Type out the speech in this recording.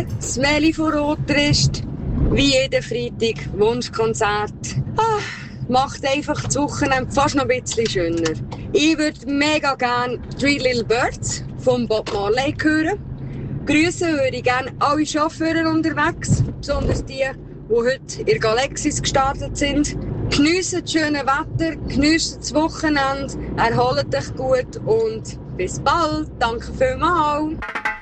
das Meli von Rotrist, wie jeden Freitag Wunschkonzert. Macht einfach das Wochenende fast noch ein bisschen schöner. Ich würde mega gerne Three Little Birds von Bob Marley hören. Grüßen würde ich gerne alle Chauffeure unterwegs, besonders die heute in der Galaxis gestartet sind. Geniessen das schöne Wetter, geniessen das Wochenende, erholt euch gut und bis bald. Danke vielmals.